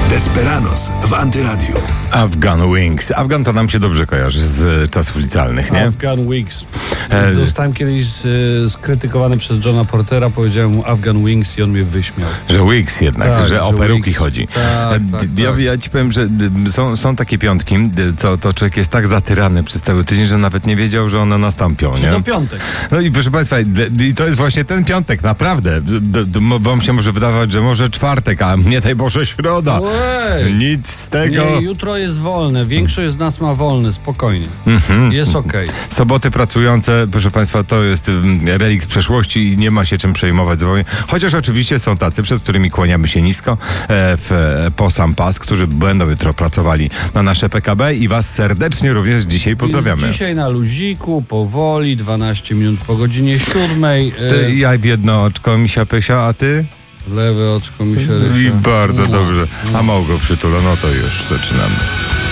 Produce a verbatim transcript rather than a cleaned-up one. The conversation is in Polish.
Desperados w Antyradiu. Afghan Wings. Afgan to nam się dobrze kojarzy z czasów licealnych, nie? Afghan Wings. E... Zostałem kiedyś y, skrytykowany przez Johna Portera, powiedziałem mu Afghan Wings i on mnie wyśmiał. Że Wings jednak, tak, że, że o peruki Wings. chodzi. Tak, tak, ja, tak. ja ci powiem, że są, są takie piątki, co to człowiek jest tak zatyrany przez cały tydzień, że nawet nie wiedział, że one nastąpią, nie? To piątek. No i proszę Państwa, i to jest właśnie ten piątek, naprawdę. Wam się może wydawać, że może czwartek, a mnie tej Boże środa. Ojej. Nic z tego. Nie, jutro jest wolne. Większość z nas ma wolne, spokojnie. Mhm. Jest okej. Soboty pracujące, proszę Państwa, to jest relikt z przeszłości i nie ma się czym przejmować. Chociaż oczywiście są tacy, przed którymi kłaniamy się nisko e, w, e, po sam pas, którzy będą jutro pracowali na nasze P K B i Was serdecznie również dzisiaj pozdrawiamy. Dzisiaj na luziku, powoli, dwanaście minut po godzinie siódmej. E... Ty, ja w jedno oczko, misia pysia, a ty? Lewe oczko mi się I bardzo no. dobrze. A Małgo przytula, no to już zaczynamy.